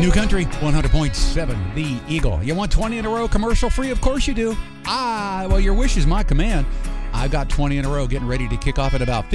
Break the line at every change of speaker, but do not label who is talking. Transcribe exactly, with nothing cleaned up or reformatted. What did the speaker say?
New Country, one hundred point seven, The Eagle. You want twenty in a row commercial free? Of course you do. Ah, well, your wish is my command. I've got twenty in a row getting ready to kick off at about